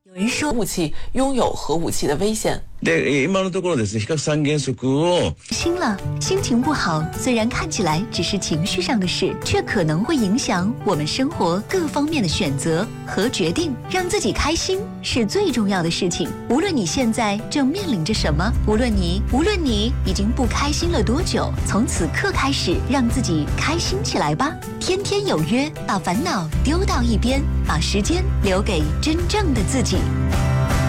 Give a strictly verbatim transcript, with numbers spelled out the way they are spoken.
有人说，武器拥有核武器的危险。 で、今のところですね、非核三原則を心了，心情不好，虽然看起来只是情绪上的事，却可能会影响我们生活各方面的选择和决定。让自己开心是最重要的事情。无论你现在正面临着什么，无论你无论你已经不开心了多久，从此刻开始，让自己开心起来吧。天天有约，把烦恼丢到一边，把时间留给真正的自己。